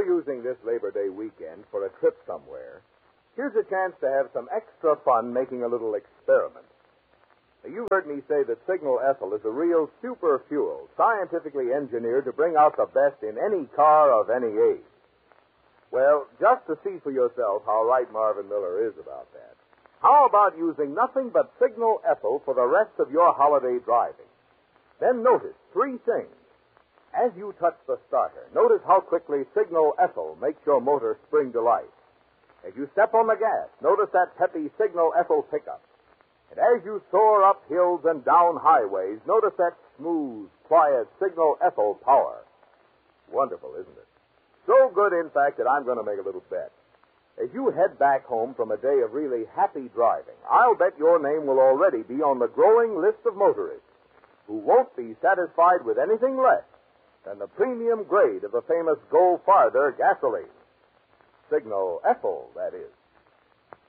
you're using this Labor Day weekend for a trip somewhere, here's a chance to have some extra fun making a little experiment. Now, you've heard me say that Signal Ethyl is a real super fuel, scientifically engineered to bring out the best in any car of any age. Well, just to see for yourself how right Marvin Miller is about that, how about using nothing but Signal Ethyl for the rest of your holiday driving? Then notice three things. As you touch the starter, notice how quickly Signal Ethyl makes your motor spring to life. As you step on the gas, notice that peppy Signal Ethyl pickup. And as you soar up hills and down highways, notice that smooth, quiet Signal Ethyl power. Wonderful, isn't it? So good, in fact, that I'm going to make a little bet. As you head back home from a day of really happy driving, I'll bet your name will already be on the growing list of motorists who won't be satisfied with anything less than the premium grade of the famous Go Farther gasoline. Signal Ethyl, that is.